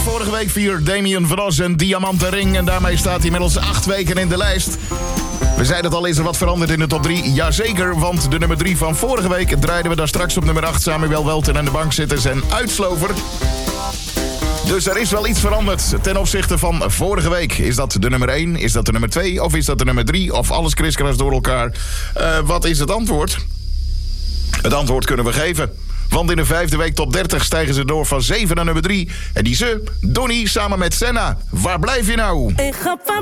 Vorige week vier Damien van Os een diamanten ring. En daarmee staat hij inmiddels 8 weken in de lijst. We zeiden het al, is er wat veranderd in de top 3? Jazeker, want de nummer 3 van vorige week draaiden we daar straks op nummer 8. Samuel Welten en de bankzitters en Uitslover. Dus er is wel iets veranderd ten opzichte van vorige week. Is dat de nummer 1? Is dat de nummer 2? Of is dat de nummer 3? Of alles kriskras door elkaar? Wat is het antwoord? Het antwoord kunnen we geven. Want in de 5e week top 30 stijgen ze door van 7 naar nummer 3. En die ze, Donnie samen met Senna. Waar blijf je nou?